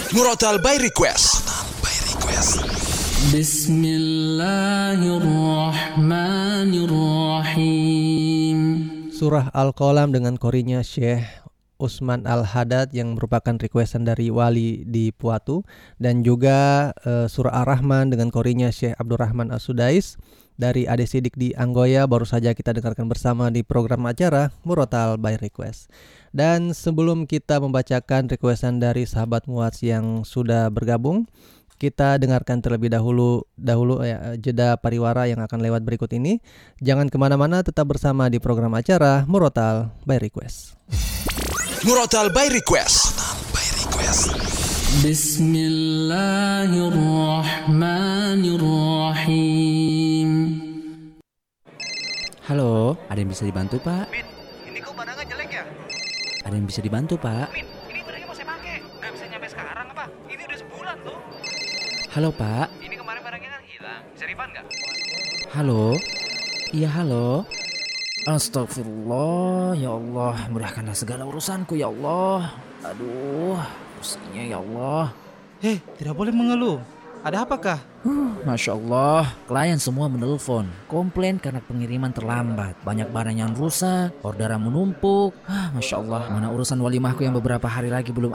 Murotal by Request. Bismillahirrahmanirrahim. Surah Al-Qalam dengan korinya Syekh Usman Al-Haddad yang merupakan requestan dari wali di Puatu, dan juga surah Ar-Rahman dengan korinya Syekh Abdurrahman As-Sudais dari Ade Sidik di Anggoya baru saja kita dengarkan bersama di program acara Murotal by Request. Dan sebelum kita membacakan requestan dari sahabat Muats yang sudah bergabung, kita dengarkan terlebih dahulu jeda pariwara yang akan lewat berikut ini. Jangan kemana-mana, tetap bersama di program acara Murotal by Request. Murotal by Request. Bismillahirrahmanirrahim. Halo, ada yang bisa dibantu, Pak? Min, ini kok barangnya jelek ya? Ada yang bisa dibantu, Pak? Min, ini barangnya mau saya pakai. Nggak bisa nyampe sekarang apa? Ini udah sebulan tuh. Halo, Pak? Ini kemarin barangnya kan hilang. Bisa refund nggak? Halo? Iya, halo? Astagfirullah, ya Allah, mudahkanlah segala urusanku ya Allah. Aduh, pusingnya ya Allah. Tidak boleh mengeluh. Ada apakah? Masya Allah, klien semua menelpon, komplain karena pengiriman terlambat. Banyak barang yang rusak, orderan menumpuk. Masya Allah, mana urusan walimahku yang beberapa hari lagi belum